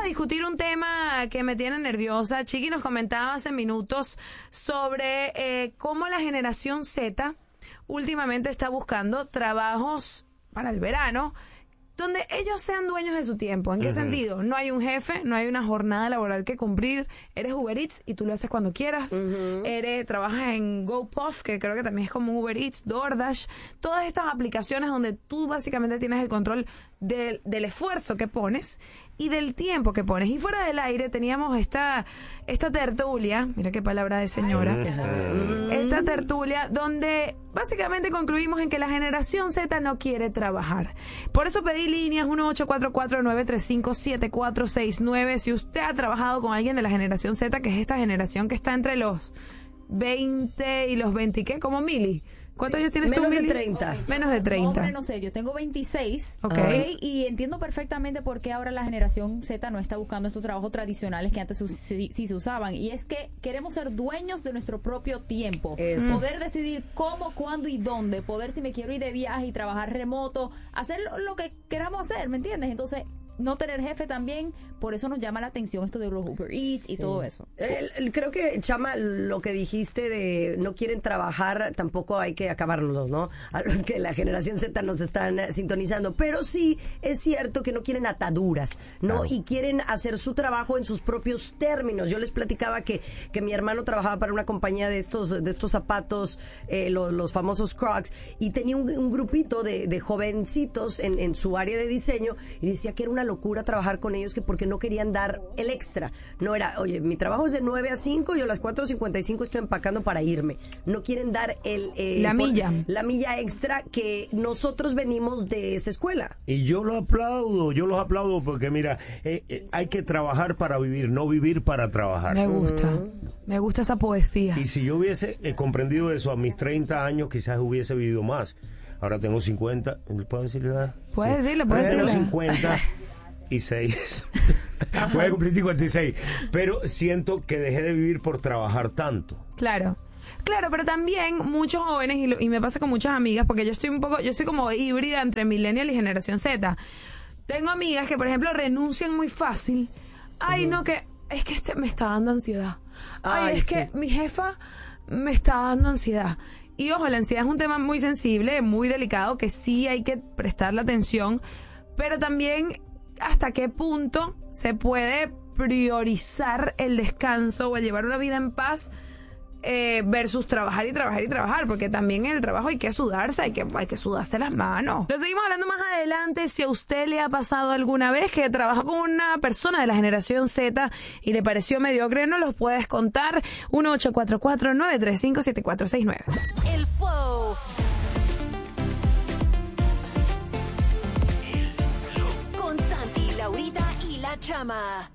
discutir un tema que me tiene nerviosa. Chiqui nos comentaba hace minutos sobre cómo la generación Z últimamente está buscando trabajos para el verano donde ellos sean dueños de su tiempo. ¿En qué sentido? No hay un jefe, no hay una jornada laboral que cumplir. Eres Uber Eats y tú lo haces cuando quieras. Trabajas en GoPuff, que creo que también es como Uber Eats, DoorDash. Todas estas aplicaciones donde tú básicamente tienes el control del esfuerzo que pones y del tiempo que pones. Y fuera del aire teníamos esta tertulia, mira qué palabra de señora, esta tertulia donde básicamente concluimos en que la generación Z no quiere trabajar. Por eso pedí líneas 1-844-935-7469. Si usted ha trabajado con alguien de la generación Z, que es esta generación que está entre los 20 y los 20, ¿qué? Como Mili. ¿Cuántos años tienes tú, Mili? Menos de 30. Okay. Menos de 30. Hombre, no sé, yo tengo 26. Okay. Y entiendo perfectamente por qué ahora la generación Z no está buscando estos trabajos tradicionales que antes sí se usaban. Y es que queremos ser dueños de nuestro propio tiempo. Poder decidir cómo, cuándo y dónde. Poder, si me quiero ir de viaje y trabajar remoto, hacer lo que queramos hacer, ¿me entiendes? Entonces, no tener jefe también, por eso nos llama la atención esto de los Uber Eats y todo eso. Creo que, Chama, lo que dijiste de no quieren trabajar, tampoco hay que acabarlos, ¿no? A los que la generación Z nos están sintonizando. Pero sí es cierto que no quieren ataduras, ¿no? Claro. Y quieren hacer su trabajo en sus propios términos. Yo les platicaba que mi hermano trabajaba para una compañía de estos zapatos, los famosos Crocs, y tenía un grupito de jovencitos en su área de diseño, y decía que era una locura trabajar con ellos, que porque no querían dar el extra. No era, oye, mi trabajo es de 9 a 5, yo a las 4:55 estoy empacando para irme. No quieren dar la milla extra, que nosotros venimos de esa escuela. Y yo los aplaudo porque mira, hay que trabajar para vivir, no vivir para trabajar. Me gusta esa poesía. Y si yo hubiese comprendido eso a mis 30 años, quizás hubiese vivido más. Ahora tengo 50, ¿puedo decirle edad? Puedes decirlo, puedes decirlo. Tengo 56. Voy a cumplir 56. Pero siento que dejé de vivir por trabajar tanto. Claro, pero también muchos jóvenes, y me pasa con muchas amigas, porque yo soy como híbrida entre millennial y generación Z. Tengo amigas que, por ejemplo, renuncian muy fácil. Ay, no, que es que me está dando ansiedad. Ay, es que mi jefa me está dando ansiedad. Y ojo, la ansiedad es un tema muy sensible, muy delicado, que sí hay que prestarle atención, pero también hasta qué punto se puede priorizar el descanso o el llevar una vida en paz versus trabajar, porque también en el trabajo hay que sudarse, hay que sudarse las manos. Lo seguimos hablando más adelante. Si a usted le ha pasado alguna vez que trabajó con una persona de la generación Z y le pareció mediocre, nos los puedes contar. 1-844-935-7469. El Flow. Con Santi, Laurita y La Chama.